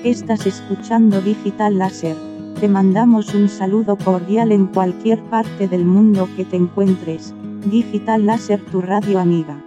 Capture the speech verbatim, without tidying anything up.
que estás escuchando Digital Láser. Te mandamos un saludo cordial en cualquier parte del mundo que te encuentres. Digital Láser, tu radio amiga.